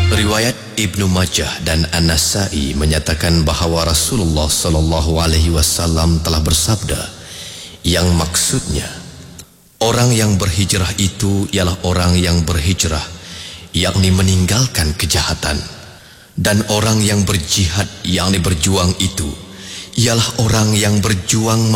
Riwayat Ibnu Majah dan An-Nasa'i menyatakan bahawa Rasulullah sallallahu alaihi wasallam telah bersabda, yang maksudnya orang yang berhijrah itu ialah orang yang berhijrah, yakni meninggalkan kejahatan, dan orang yang berjihad, yakni berjuang itu ialah orang yang berjuang